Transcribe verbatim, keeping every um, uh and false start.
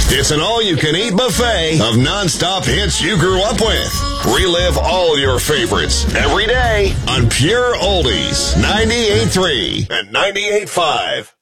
It's an all-you-can-eat buffet of non-stop hits you grew up with. Relive all your favorites every day on Pure Oldies ninety-eight point three and ninety-eight point five.